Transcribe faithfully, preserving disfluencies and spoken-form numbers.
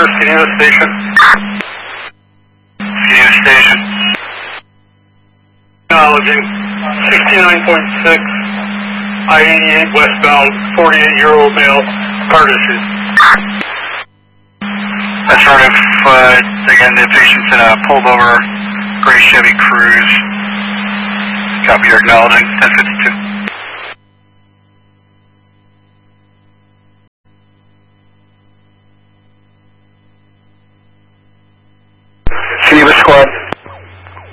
Geneva Station. Geneva Station. Acknowledging sixty-nine point six, I eighty-eight westbound, forty-eight-year-old male, heart issues. Affirmative. Uh, again, the patient's in a pulled over gray Chevy Cruze. Copy, you're acknowledging ten fifty-two.